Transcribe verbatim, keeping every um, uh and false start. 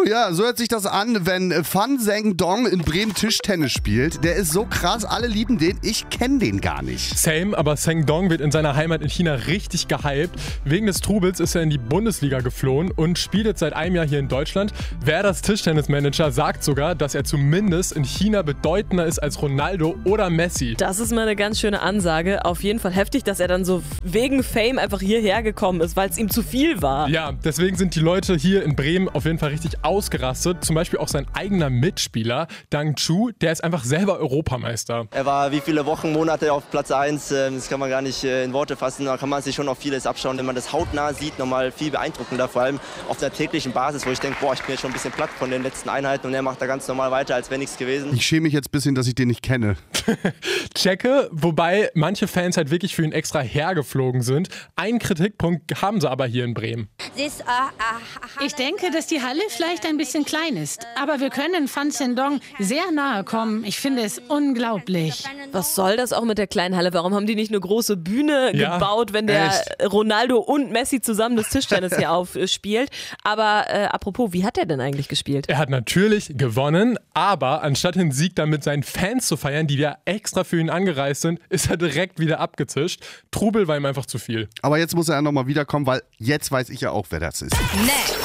ja, so hört sich das an, wenn Fan Zheng Dong in Bremen Tischtennis spielt. Der ist so krass, alle lieben den, ich kenne den gar nicht. Same, aber Zheng Dong wird in seiner Heimat in China richtig gehypt. Wegen des Trubels ist er in die Bundesliga geflohen und spielt jetzt seit einem Jahr hier in Deutschland. Werders Tischtennismanager sagt sogar, dass er zumindest in China bedeutender ist als Ronaldo oder Messi. Das ist mal eine ganz schöne Ansage. Auf jeden Fall heftig, dass er dann so wegen Fame einfach hierher gekommen ist, weil es ihm zu viel war. Ja, deswegen sind die Leute hier in Bremen auf jeden Fall richtig ausgerastet. Zum Beispiel auch sein eigener Mitspieler, Dang Chu, der ist einfach selber Europameister. Er war wie viele Wochen, Monate auf Platz eins, das kann man gar nicht in Worte fassen. Da kann man sich schon auf vieles abschauen. Wenn man das hautnah sieht, nochmal viel beeindruckender, vor allem auf der täglichen Basis, wo ich denke, boah, ich bin jetzt schon ein bisschen platt von den letzten Einheiten und er macht da ganz normal weiter, als wäre nichts gewesen. Ich schäme mich jetzt ein bisschen, dass ich den nicht kenne. Checke, wobei manche Fans halt wirklich für ihn extra hergeflogen sind. Einen Kritikpunkt haben sie aber hier in Bremen. Ich denke, dass die Halle vielleicht ein bisschen klein ist. Aber wir können Fan Zheng Dong sehr nahe kommen. Ich finde es unglaublich. Was soll das auch mit der kleinen Halle? Warum haben die nicht eine große Bühne Ja, gebaut, wenn der echt. Ronaldo und Messi zusammen das Tischtennis hier aufspielt? Aber äh, apropos, wie hat er denn eigentlich gespielt? Er hat natürlich gewonnen, aber anstatt den Sieg dann mit seinen Fans zu feiern, die ja extra für ihn angereist sind, ist er direkt wieder abgezischt. Trubel war ihm einfach zu viel. Aber jetzt muss er ja nochmal wiederkommen, weil jetzt weiß ich ja auch, wer das ist. Next.